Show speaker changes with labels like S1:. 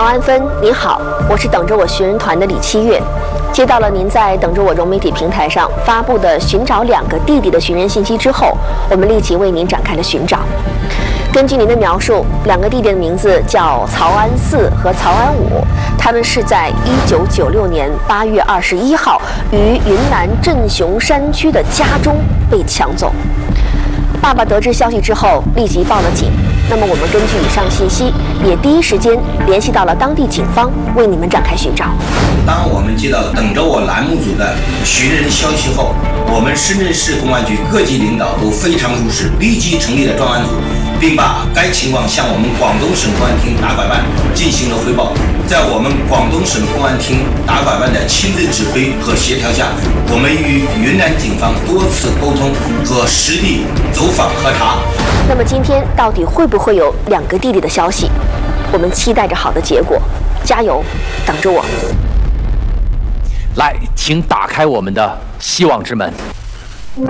S1: 曹安芬，您好，我是等着我寻人团的李七月，接到了您在等着我融媒体平台上发布的寻找2个弟弟的寻人信息之后，我们立即为您展开了寻找。根据您的描述，2个弟弟的名字叫曹安4和曹安5，他们是在1996年8月21号于云南镇雄山区的家中被抢走。爸爸得知消息之后，立即报了警。那么我们根据以上信息，也第一时间联系到了当地警方，为你们展开寻找。
S2: 当我们接到等着我栏目组的寻人消息后，我们深圳市公安局各级领导都非常重视，立即成立了专案组，并把该情况向我们广东省公安厅打拐办进行了汇报。在我们广东省公安厅打拐办的亲自指挥和协调下，我们与云南警方多次沟通和实地走访核查。
S1: 那么今天到底会不会有2个弟弟的消息？我们期待着好的结果，加油，等着我。
S3: 来，请打开我们的希望之门。